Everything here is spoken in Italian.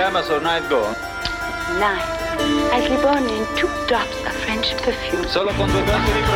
chiama So Night Gone? Night. I sleep only in 2 drops of French perfume. Solo con 2 gocce di